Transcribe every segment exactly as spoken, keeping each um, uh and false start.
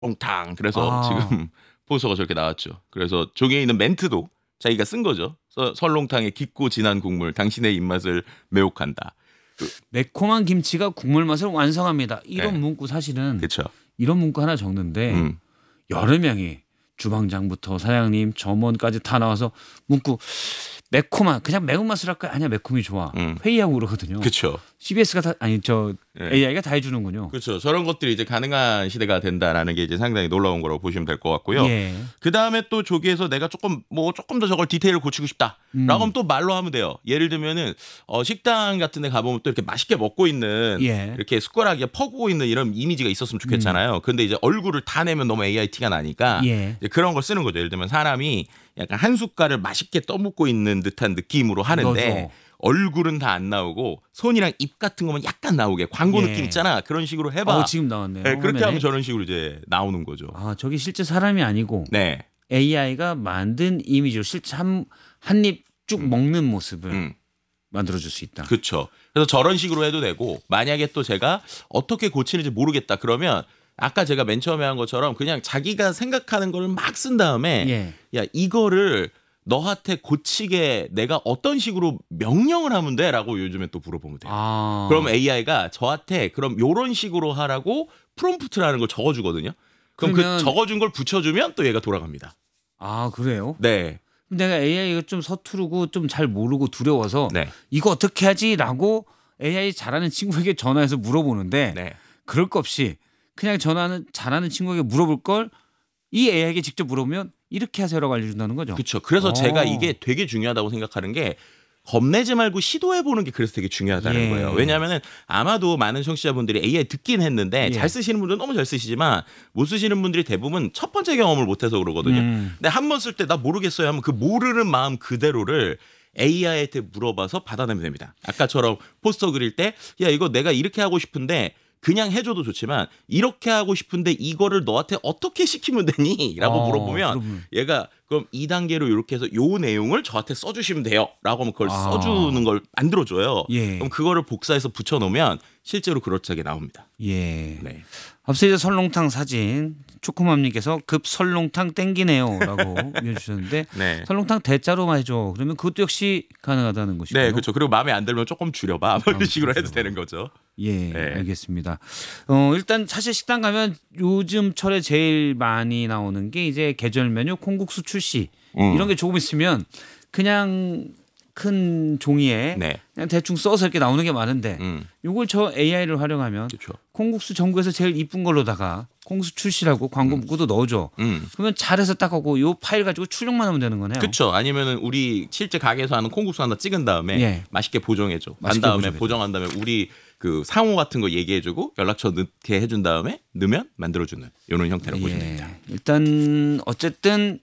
옹탕. 그래서 아. 지금 포스터가 저렇게 나왔죠. 그래서 저기에 있는 멘트도 자기가 쓴 거죠. 서 설렁탕의 깊고 진한 국물, 당신의 입맛을 매혹한다. 그 매콤한 김치가 국물 맛을 완성합니다. 이런 네. 문구 사실은 그쵸. 이런 문구 하나 적는데 음. 여러 명이 주방장부터 사장님, 점원까지 다 나와서 문구 매콤한 그냥 매운맛을 할까요? 아니야 매콤이 좋아. 음. 회의하고 그러거든요. 그쵸. 씨비에스가 다 아니 저 네. 에이아이가 다 해주는군요. 그렇죠. 저런 것들이 이제 가능한 시대가 된다라는 게 이제 상당히 놀라운 거라고 보시면 될 것 같고요. 예. 그 다음에 또 저기에서 내가 조금 뭐 조금 더 저걸 디테일을 고치고 싶다라고 음. 하면 또 말로 하면 돼요. 예를 들면은 어, 식당 같은데 가보면 또 이렇게 맛있게 먹고 있는 예. 이렇게 숟가락에 퍼구고 있는 이런 이미지가 있었으면 좋겠잖아요. 음. 근데 이제 얼굴을 다 내면 너무 에이아이 티가 나니까 예. 이제 그런 걸 쓰는 거죠. 예를 들면 사람이 약간 한 숟갈을 맛있게 떠먹고 있는 듯한 느낌으로 하는데. 넣어줘. 얼굴은 다 안 나오고 손이랑 입 같은 거만 약간 나오게 광고 예. 느낌 있잖아. 그런 식으로 해봐. 어, 지금 나왔네요. 네, 그렇게 화면에. 하면 저런 식으로 이제 나오는 거죠. 아 저기 실제 사람이 아니고 네. 에이아이가 만든 이미지로 실제 한 한 입 쭉 음. 먹는 모습을 음. 만들어줄 수 있다. 그렇죠. 그래서 저런 식으로 해도 되고 만약에 또 제가 어떻게 고치는지 모르겠다 그러면 아까 제가 맨 처음에 한 것처럼 그냥 자기가 생각하는 걸 막 쓴 다음에 예. 야 이거를 너한테 고치게 내가 어떤 식으로 명령을 하면 돼? 라고 요즘에 또 물어보면 돼요. 아. 그럼 에이아이가 저한테 그럼 요런 식으로 하라고 프롬프트라는 걸 적어주거든요. 그럼 그러면- 그 적어준 걸 붙여주면 또 얘가 돌아갑니다. 아 그래요? 네. 내가 에이아이가 좀 서투르고 좀 잘 모르고 두려워서 네. 이거 어떻게 하지라고 에이아이 잘하는 친구에게 전화해서 물어보는데 네. 그럴 것 없이 그냥 전화는 잘하는 친구에게 물어볼 걸 이 에이아이에게 직접 물어보면 이렇게 하세요라고 알려준다는 거죠. 그렇죠. 그래서 어. 제가 이게 되게 중요하다고 생각하는 게 겁내지 말고 시도해보는 게 그래서 되게 중요하다는 예. 거예요. 왜냐하면 아마도 많은 청취자분들이 에이아이 듣긴 했는데 예. 잘 쓰시는 분들은 너무 잘 쓰시지만 못 쓰시는 분들이 대부분 첫 번째 경험을 못해서 그러거든요. 음. 근데 한 번 쓸 때 나 모르겠어요 하면 그 모르는 마음 그대로를 에이아이한테 물어봐서 받아내면 됩니다. 아까처럼 포스터 그릴 때 야 이거 내가 이렇게 하고 싶은데 그냥 해줘도 좋지만 이렇게 하고 싶은데 이거를 너한테 어떻게 시키면 되니? 라고 어, 물어보면 그러면- 얘가 그럼 이 단계로 이렇게 해서 요 내용을 저한테 써주시면 돼요. 라고 하면 그걸 아. 써주는 걸 만들어줘요. 예. 그럼 그거를 복사해서 붙여놓으면 실제로 그렇게 나옵니다. 예. 네. 앞서 이제 설렁탕 사진 초코맘님께서 급 설렁탕 땡기네요라고 올려주셨는데 네. 설렁탕 대자로만 해줘. 그러면 그것도 역시 가능하다는 것이고요. 네, 그렇죠. 그리고 마음에 안 들면 조금 줄여봐. 뭐 이런 아, 식으로 해도 그렇죠. 되는 거죠. 예, 네. 알겠습니다. 어, 일단 사실 식당 가면 요즘 철에 제일 많이 나오는 게 이제 계절 메뉴 콩국수 출시 음. 이런 게 조금 있으면 그냥 큰 종이에 네. 그냥 대충 써서 이렇게 나오는 게 많은데 음. 요걸 저 에이아이를 활용하면 그렇죠. 콩국수 전국에서 제일 이쁜 걸로다가 콩국수 출시라고 광고 문구도 넣어줘. 음. 그러면 잘해서 딱 하고 요 파일 가지고 출력만 하면 되는 거네요. 그렇죠. 아니면은 우리 실제 가게에서 하는 콩국수 하나 찍은 다음에 예. 맛있게 보정해줘. 간 맛있게 다음에 보정해줘. 보정한 다음에 우리 그 상호 같은 거 얘기해주고 연락처 넣게 해준 다음에 넣으면 만들어주는 이런 형태라고 보시면 됩니다. 예. 일단 어쨌든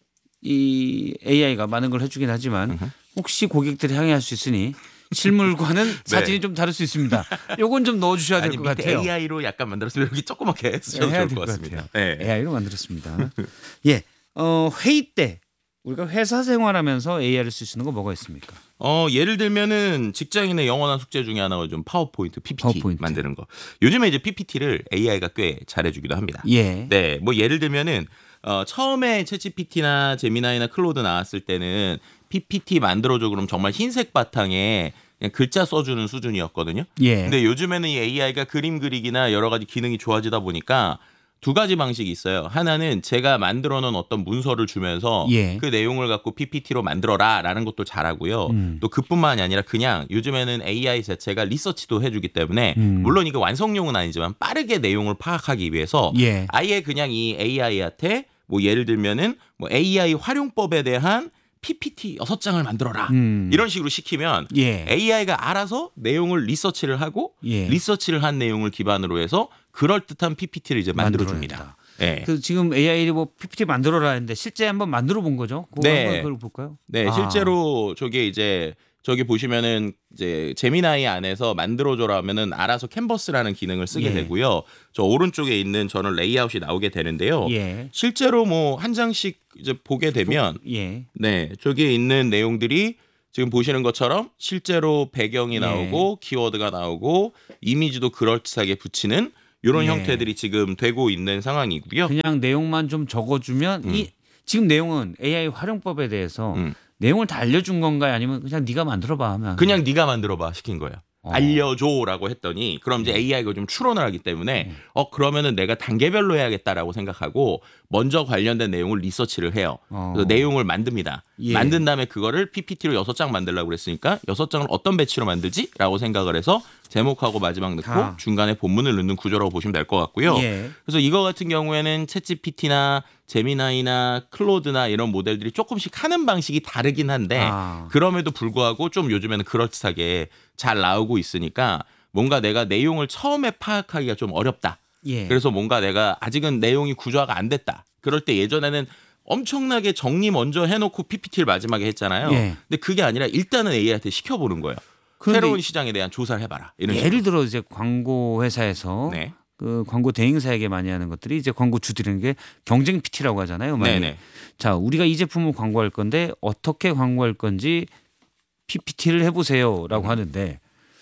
이 에이아이가 많은 걸 해주긴 하지만 혹시 고객들이 향해할 수 있으니 실물과는 사진이 좀 다를 수 있습니다. 요건 좀 넣어주셔야 될 아니 것 밑에 같아요. 에이아이로 약간 만들었으면 여기 조그맣게 쓰셔도 해야 좋을 될 것 것 같습니다. 같아요. 네. 에이아이로 만들었습니다. 예, 어, 회의 때 우리가 회사 생활하면서 에이아이를 쓸 수 있는 거 뭐가 있습니까? 어 예를 들면은 직장인의 영원한 숙제 중에 하나가 좀 파워포인트 피피티 파워포인트. 만드는 거. 요즘에 이제 피피티를 에이아이가 꽤 잘해주기도 합니다. 예, 네, 뭐 예를 들면은 어, 처음에 챗지피티나 제미나이나 클로드 나왔을 때는 피피티 만들어줘 그럼 정말 흰색 바탕에 그냥 글자 써주는 수준이었거든요. 예, 근데 요즘에는 이 에이아이가 그림 그리기나 여러 가지 기능이 좋아지다 보니까 두 가지 방식이 있어요. 하나는 제가 만들어 놓은 어떤 문서를 주면서 예. 그 내용을 갖고 피피티로 만들어라라는 것도 잘하고요. 음. 또 그뿐만이 아니라 그냥 요즘에는 에이아이 자체가 리서치도 해주기 때문에 음. 물론 이게 완성용은 아니지만 빠르게 내용을 파악하기 위해서 예. 아예 그냥 이 에이아이한테 뭐 예를 들면은 뭐 에이아이 활용법에 대한 피피티 여섯 장을 만들어라. 음. 이런 식으로 시키면 예. 에이아이가 알아서 내용을 리서치를 하고 예. 리서치를 한 내용을 기반으로 해서 그럴듯한 피피티를 이제 만들어 줍니다. 만들어낸다. 네. 그 지금 에이아이 뭐 피피티 만들어라 했는데 실제 한번 만들어 본 거죠? 그거 네. 한번 그걸 볼까요? 네, 아. 실제로 저게 이제 저기 보시면은 이제 제미나이 안에서 만들어줘라 하면은 알아서 캔버스라는 기능을 쓰게 예. 되고요. 저 오른쪽에 있는 저는 레이아웃이 나오게 되는데요. 예. 실제로 뭐 한 장씩 이제 보게 되면 예. 네, 저기에 있는 내용들이 지금 보시는 것처럼 실제로 배경이 예. 나오고 키워드가 나오고 이미지도 그럴듯하게 붙이는 이런 예. 형태들이 지금 되고 있는 상황이고요. 그냥 내용만 좀 적어주면 음. 이 지금 내용은 에이아이 활용법에 대해서 음. 내용을 다 알려준 건가요? 아니면 그냥 네가 만들어봐 하면 그냥 네가 만들어봐 시킨 거예요. 어. 알려줘라고 했더니 그럼 이제 에이아이가 좀 추론을 하기 때문에 어 그러면은 내가 단계별로 해야겠다라고 생각하고 먼저 관련된 내용을 리서치를 해요. 어. 그래서 내용을 만듭니다. 예. 만든 다음에 그거를 피피티로 여섯 장 만들려고 그랬으니까 여섯 장을 어떤 배치로 만들지라고 생각을 해서 제목하고 마지막 넣고 아. 중간에 본문을 넣는 구조라고 보시면 될 것 같고요. 예. 그래서 이거 같은 경우에는 챗지피티나 제미나이나 클로드나 이런 모델들이 조금씩 하는 방식이 다르긴 한데 아. 그럼에도 불구하고 좀 요즘에는 그럴듯하게 잘 나오고 있으니까 뭔가 내가 내용을 처음에 파악하기가 좀 어렵다. 예. 그래서 뭔가 내가 아직은 내용이 구조화가 안 됐다. 그럴 때 예전에는 엄청나게 정리 먼저 해놓고 피피티를 마지막에 했잖아요. 예. 근데 그게 아니라 일단은 에이아이한테 시켜보는 거예요. 그런데 새로운 시장에 대한 조사를 해봐라. 이런 예를 식으로. 들어 이제 광고 회사에서 네. 그 광고 대행사에게 많이 하는 것들이 이제 광고 주들이는 게 경쟁 피티라고 하잖아요. 많이. 네네. 자, 우리가 이 제품을 광고할 건데 어떻게 광고할 건지 피피티를 해보세요라고 음. 하는데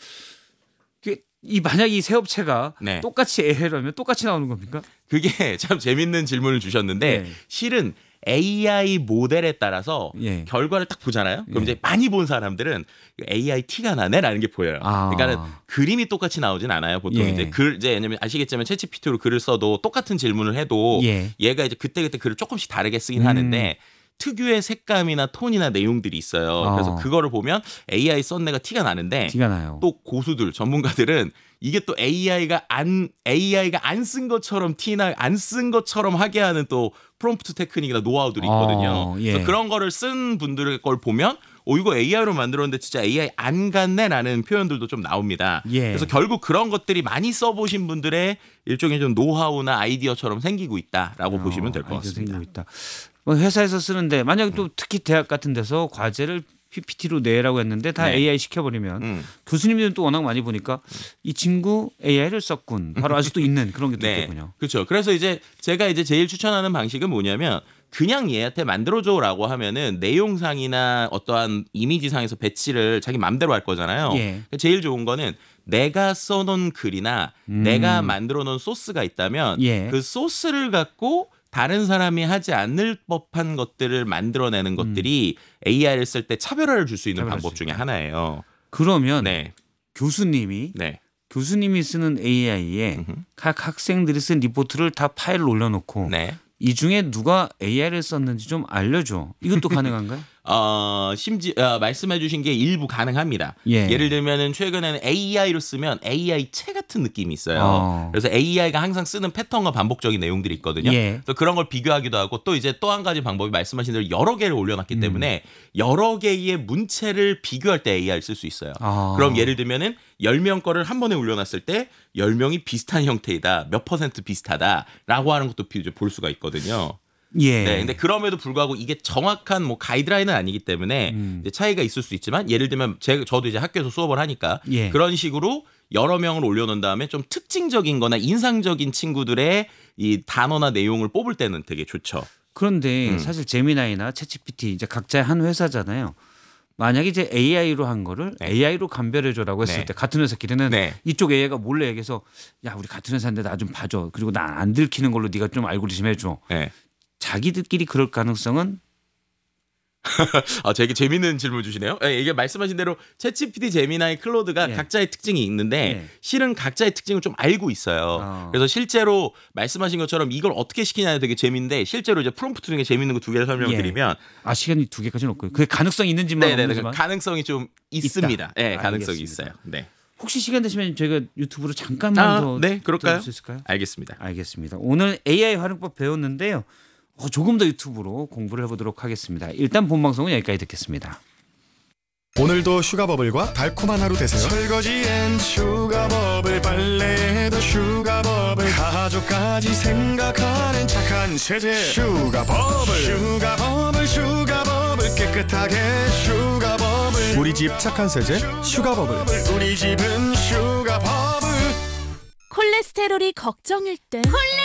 그 이 만약 이 새 업체가 네. 똑같이 에이아이라면 똑같이 나오는 겁니까? 그게 참 재밌는 질문을 주셨는데 네. 실은 에이아이 모델에 따라서 예. 결과를 딱 보잖아요. 그럼 예. 이제 많이 본 사람들은 에이아이 티가 나네라는 게 보여요. 아. 그러니까는 그림이 똑같이 나오진 않아요. 보통 예. 이제 글 이제 왜냐면 아시겠지만 챗지피티로 글을 써도 똑같은 질문을 해도 예. 얘가 이제 그때 그때 글을 조금씩 다르게 쓰긴 음. 하는데 특유의 색감이나 톤이나 내용들이 있어요. 어. 그래서 그거를 보면 에이아이 썼네가 티가 나는데 티가 나요. 또 고수들 전문가들은 이게 또 에이아이가 안 에이아이가 안 쓴 것처럼 티나 안 쓴 것처럼 하게 하는 또 프롬프트 테크닉이나 노하우들이 있거든요. 어, 예. 그래서 그런 거를 쓴 분들의 걸 보면 오 이거 에이아이로 만들었는데 진짜 에이아이 안 같네라는 표현들도 좀 나옵니다. 예. 그래서 결국 그런 것들이 많이 써보신 분들의 일종의 좀 노하우나 아이디어처럼 생기고 있다라고 어, 보시면 될 것 아이디어 같습니다. 생기고 있다. 뭐 회사에서 쓰는데 만약에 또 특히 대학 같은 데서 과제를 피피티로 내라고 했는데 다 네. 에이아이 시켜버리면 음. 교수님들은 또 워낙 많이 보니까 이 친구 에이아이를 썼군 바로 알 수도 있는 그런 게 또 네, 있겠군요. 그렇죠. 그래서 이제 제가 이제 제일 추천하는 방식은 뭐냐면 그냥 얘한테 만들어줘라고 하면은 내용상이나 어떠한 이미지상에서 배치를 자기 맘대로 할 거잖아요. 예. 제일 좋은 거는 내가 써놓은 글이나 음. 내가 만들어놓은 소스가 있다면 예. 그 소스를 갖고 다른 사람이 하지 않을 법한 것들을 만들어내는 것들이 에이아이를 쓸 때 차별화를 줄 수 있는 음. 차별화할 방법 수 중에 있다. 하나예요. 그러면 네, 교수님이 네. 교수님이 쓰는 에이아이에 음흠. 각 학생들이 쓴 리포트를 다 파일을 올려놓고 네. 이 중에 누가 에이아이를 썼는지 좀 알려줘. 이것도 가능한가요? 어, 심지 어, 말씀해주신 게 일부 가능합니다. 예. 예를 들면은 최근에는 에이아이로 쓰면 에이아이 책 같은 느낌이 있어요. 어. 그래서 에이아이가 항상 쓰는 패턴과 반복적인 내용들이 있거든요. 예. 그래서 그런 걸 비교하기도 하고 또 이제 또 한 가지 방법이 말씀하신 대로 여러 개를 올려놨기 음. 때문에 여러 개의 문체를 비교할 때 에이아이를 쓸 수 있어요. 아. 그럼 예를 들면은 열 명 거를 한 번에 올려놨을 때 열 명이 비슷한 형태이다, 몇 퍼센트 비슷하다라고 하는 것도 비- 볼 수가 있거든요. 예. 네, 근데 그럼에도 불구하고 이게 정확한 뭐 가이드라인은 아니기 때문에 음. 이제 차이가 있을 수 있지만 예를 들면 제 저도 이제 학교에서 수업을 하니까 예. 그런 식으로 여러 명을 올려놓은 다음에 좀 특징적인거나 인상적인 친구들의 이 단어나 내용을 뽑을 때는 되게 좋죠. 그런데 음. 사실 제미나이나 챗지피티 이제 각자의 한 회사잖아요. 만약에 이제 에이아이로 한 거를 네. 에이아이로 감별해줘라고 했을 네. 때 같은 회사끼리는 네. 이쪽 에이아이가 몰래 얘기해서 야 우리 같은 회사인데 나 좀 봐줘. 그리고 나 안 들키는 걸로 네가 좀 알고리즘 해줘. 네. 자기들끼리 그럴 가능성은 아, 되게 재밌는 질문 주시네요. 예, 이게 말씀하신 대로 챗지피티, 제미나이, 클로드가 예. 각자의 특징이 있는데 예. 실은 각자의 특징을 좀 알고 있어요. 아. 그래서 실제로 말씀하신 것처럼 이걸 어떻게 시키냐에 되게 재밌는데 실제로 이제 프롬프트 중에 재밌는 거 두 개를 설명을 예. 드리면 아 시간이 두 개까지는 없고요. 그게 가능성이 있는지만 네네네 없는지만 가능성이 좀 있습니다. 네, 가능성이 알겠습니다. 있어요. 네, 혹시 시간 되시면 저희가 유튜브로 잠깐만 아, 더 네, 그럴까요? 들을 수 있을까요? 알겠습니다. 알겠습니다. 오늘 에이아이 활용법 배웠는데요. 어, 조금 더 유튜브로 공부를 해보도록 하겠습니다. 일단 본 방송은 여기까지 듣겠습니다. 오늘도 슈가버블과 달콤한 하루 되세요. 설거지엔 슈가버블, 빨래에도 슈가버블, 가족까지 생각하는 착한 세제 슈가버블. 슈가버블 슈가버블 깨끗하게 슈가버블. 우리 집 착한 세제 슈가버블. 우리 집은 슈가버블. 콜레스테롤이 걱정일 땐 콜레